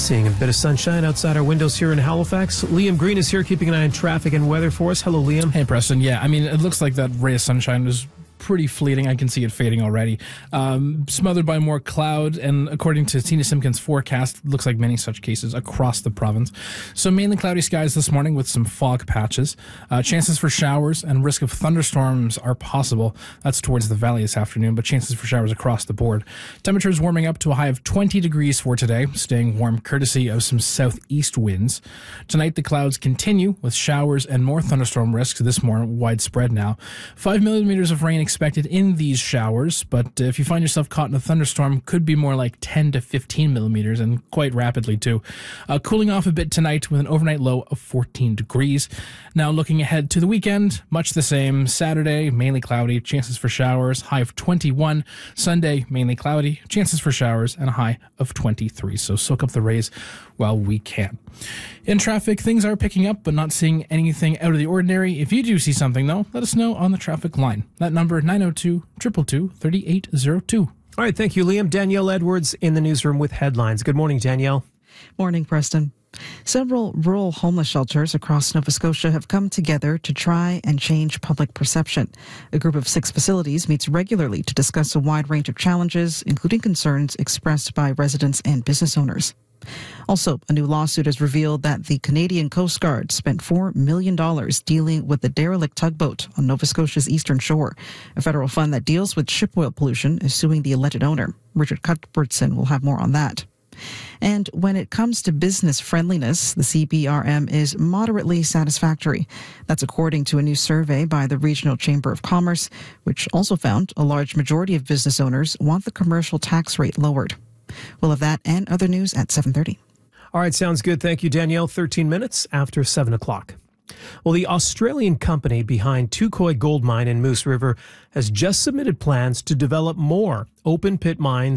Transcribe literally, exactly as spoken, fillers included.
Seeing a bit of sunshine outside our windows here in Halifax. Liam Green is here keeping an eye on traffic and weather for us. Hello, Liam. Hey, Preston. Yeah, I mean, it looks like that ray of sunshine was pretty fleeting. I can see it fading already. Um, smothered by more cloud, and according to Tina Simpkins' forecast, looks like many such cases across the province. So mainly cloudy skies this morning with some fog patches. Uh, chances for showers and risk of thunderstorms are possible. That's towards the valley this afternoon, but chances for showers across the board. Temperatures warming up to a high of twenty degrees for today, staying warm courtesy of some southeast winds. Tonight, the clouds continue with showers and more thunderstorm risks. This more widespread now. Five millimeters of rain expected in these showers, but if you find yourself caught in a thunderstorm, could be more like ten to fifteen millimeters, and quite rapidly too. Uh, cooling off a bit tonight with an overnight low of fourteen degrees. Now looking ahead to the weekend, much the same. Saturday, mainly cloudy, chances for showers, high of twenty-one. Sunday, mainly cloudy, chances for showers, and a high of twenty-three. So soak up the rays while we can. In traffic, things are picking up, but not seeing anything out of the ordinary. If you do see something, though, let us know on the traffic line. That number, nine oh two, two two two, three eight oh two. All right, thank you, Liam. Danielle Edwards in the newsroom with headlines. Good morning, Danielle. Morning, Preston. Several rural homeless shelters across Nova Scotia have come together to try and change public perception. A group of six facilities meets regularly to discuss a wide range of challenges, including concerns expressed by residents and business owners. Also, a new lawsuit has revealed that the Canadian Coast Guard spent four million dollars dealing with the derelict tugboat on Nova Scotia's eastern shore. A federal fund that deals with ship oil pollution is suing the alleged owner. Richard Cuthbertson will have more on that. And when it comes to business friendliness, the C B R M is moderately satisfactory. That's according to a new survey by the Regional Chamber of Commerce, which also found a large majority of business owners want the commercial tax rate lowered. We'll have that and other news at seven thirty. All right, sounds good. Thank you, Danielle. thirteen minutes after seven o'clock. Well, the Australian company behind Touquoy Gold Mine in Moose River has just submitted plans to develop more open pit mines